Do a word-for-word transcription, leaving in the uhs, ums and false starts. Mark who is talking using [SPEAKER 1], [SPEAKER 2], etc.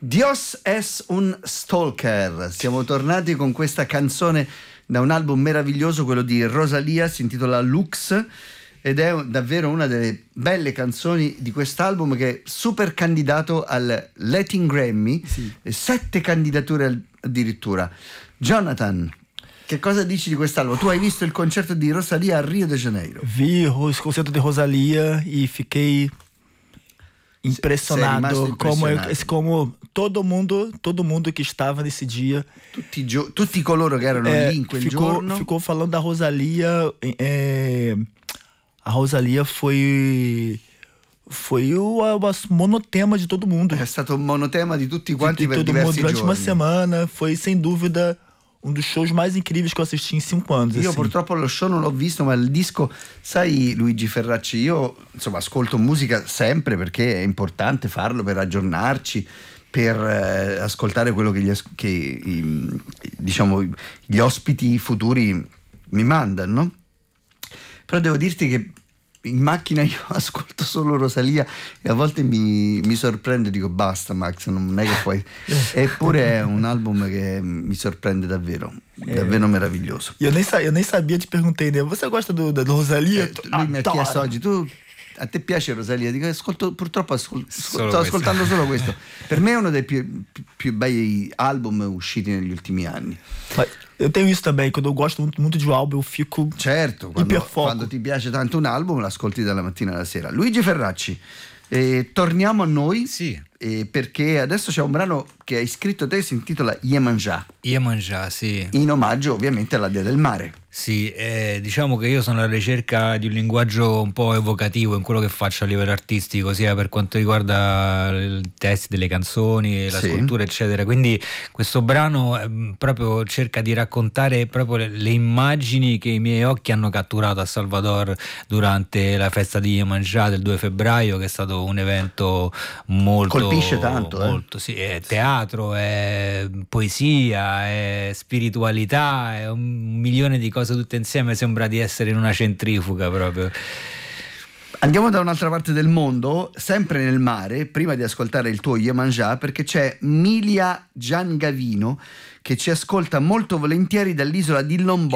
[SPEAKER 1] Dios es un stalker. Siamo tornati con questa canzone da un album meraviglioso, quello di Rosalía, si intitola Lux, ed è davvero una delle belle canzoni di quest'album, che è super candidato al Latin Grammy, sì. Sette candidature addirittura. Jonathan, che cosa dici di quest'album? Tu hai visto il concerto di Rosalía a Rio de Janeiro?
[SPEAKER 2] Vi il concerto di Rosalía e fiquei impressionado como, como todo mundo todo mundo que estava nesse dia,
[SPEAKER 1] tutti, gio- tutti coloro che erano
[SPEAKER 2] é,
[SPEAKER 1] lì in quel
[SPEAKER 2] ficou,
[SPEAKER 1] giorno
[SPEAKER 2] ficou falando da Rosalía. É, a Rosalía foi foi o, o monotema de todo mundo.
[SPEAKER 1] È stato un monotema di tutti quanti
[SPEAKER 2] de, de
[SPEAKER 1] per
[SPEAKER 2] todo
[SPEAKER 1] diversi
[SPEAKER 2] mundo durante
[SPEAKER 1] giorni.
[SPEAKER 2] uma semana. Foi sem dúvida um dos shows mais incríveis que eu assisti in cinco anos.
[SPEAKER 1] Io
[SPEAKER 2] assim.
[SPEAKER 1] purtroppo lo show non l'ho visto, ma il disco, sai Luigi Ferracci, io insomma ascolto musica sempre perché è importante farlo per aggiornarci, per eh, ascoltare quello che, gli, che i, diciamo gli ospiti futuri mi mandano, no? Però devo dirti che in macchina io ascolto solo Rosalía e a volte mi, mi sorprende, dico basta Max, non è che puoi. Eppure è un album che mi sorprende davvero, davvero meraviglioso.
[SPEAKER 2] Io nem, sa- io nem sabia, ti perguntei, né? Você gosta do, do Rosalía?
[SPEAKER 1] Eh, lui mi ha chiesto oggi, tu a te piace Rosalía? Dico, ascolto, purtroppo ascol- sto questo. ascoltando solo questo. Per me è uno dei più, più, più bei album usciti negli ultimi anni.
[SPEAKER 2] Ma eu tenho isso também, quando eu gosto muito, muito de um álbum, eu fico
[SPEAKER 1] certo, quando, quando ti piace tanto un album l'ascolti dalla mattina alla sera. Luigi Ferracci, eh, torniamo a noi,
[SPEAKER 3] sì.
[SPEAKER 1] eh, perché adesso c'è un brano che hai scritto te, si intitola Iemanjá.
[SPEAKER 3] Iemanjá, sì.
[SPEAKER 1] In omaggio ovviamente alla Dea del Mare.
[SPEAKER 3] Sì, eh, diciamo che io sono alla ricerca di un linguaggio un po' evocativo in quello che faccio a livello artistico, sia per quanto riguarda i testi delle canzoni, la
[SPEAKER 1] sì.
[SPEAKER 3] scrittura eccetera, quindi questo brano eh, proprio cerca di raccontare proprio le, le immagini che i miei occhi hanno catturato a Salvador durante la festa di Iemanjá del due febbraio, che è stato un evento molto
[SPEAKER 1] colpisce tanto,
[SPEAKER 3] molto,
[SPEAKER 1] eh?
[SPEAKER 3] sì, è teatro, è poesia, è spiritualità, è un milione di cose tutte insieme, sembra di essere in una centrifuga proprio.
[SPEAKER 1] Andiamo da un'altra parte del mondo, sempre nel mare, prima di ascoltare il tuo Iemanjá, perché c'è Milia Giangavino che ci ascolta molto volentieri dall'isola di Lombok.